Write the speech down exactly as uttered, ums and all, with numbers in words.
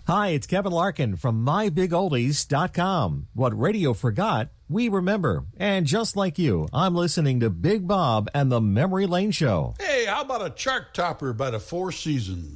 Hi, it's Kevin Larkin from my big oldies dot com. What radio forgot, we remember. And just like you, I'm listening to Big Bob and the Memory Lane Show. Hey, how about a chart topper by the Four Seasons?